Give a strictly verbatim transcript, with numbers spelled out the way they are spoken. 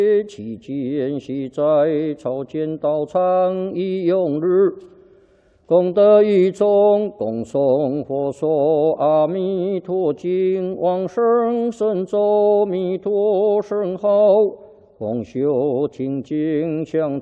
期间系在草间道场一用日，功德一众，共诵佛说阿弥陀经，往生神咒弥陀圣号，共修听经相。